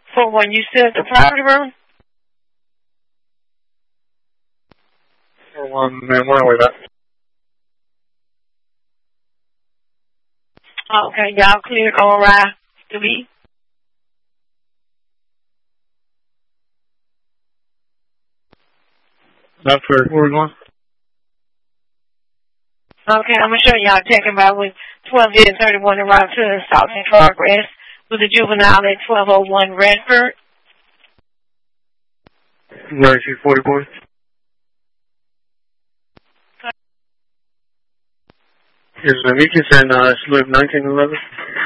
For when you still at the property room? 41, man, where are we at? Okay, y'all cleared ORI to be? That's where we're going. Okay, I'm going to show y'all checking by with 12-31 around to assault in progress with the juvenile at 1201 Redford. Where is she, 44? Is Amicus and Slip 1911?